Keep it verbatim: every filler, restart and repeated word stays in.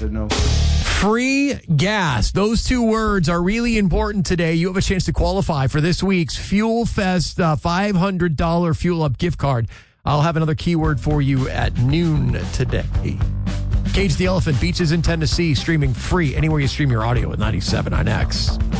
said no. Free gas. Those two words are really important today. You have a chance to qualify for this week's Fuel Fest uh, five hundred dollars Fuel Up gift card. I'll have another keyword for you at noon today. Cage the Elephant, Beaches in Tennessee, streaming free anywhere you stream your audio at ninety-seven on X.